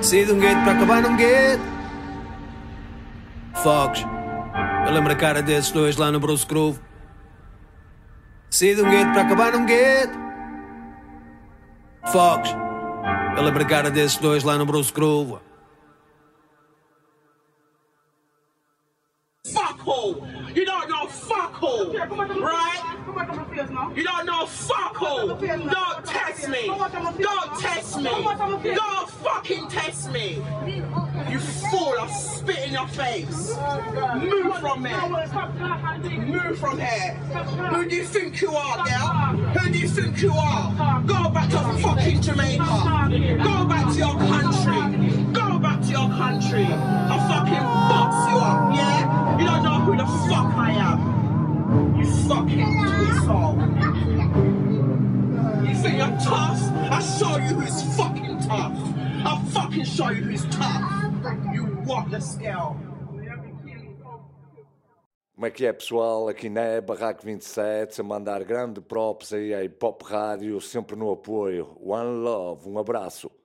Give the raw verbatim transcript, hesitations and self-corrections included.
Saí de um gueto para acabar num gueto. Fogos. Eu lembro a cara desses dois lá no Bruce Groove. Saí de um gueto para acabar num gueto. Fogos. Eu lembro a cara desses dois lá no Bruce Groove. Fuckhole! You don't know fuckhole! Right? You don't know fuckhole! Don't test me! Don't test me! Don't fucking test me! You fool! I'll spit in your face! Move from here! Move from here! Who do you think you are, girl? Who do you think you are? Go back to fucking Jamaica! Go back to your country! Go back to your country! I'll fucking box you up, yeah? You don't know who the fuck I am! You fucking asshole! You think you're tough? I'll show you who's fucking tough! I'll fucking show you who's tough! You worthless girl! Como é que é, pessoal? Aqui na é Barraco vinte e sete, a mandar grande props aí à Hip Hop Rádio, sempre no apoio. One Love, um abraço.